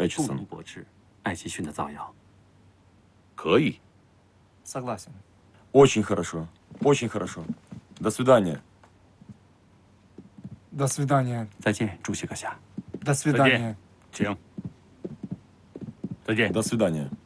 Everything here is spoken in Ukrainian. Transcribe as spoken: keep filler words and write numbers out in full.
共同 Эчесон. 驳斥艾奇逊的造谣。 可以。 Согласен. Очень хорошо. Очень хорошо. До свидания. До свидания. 再见，主席阁下。 До свидания. 请。再见。 До свидания.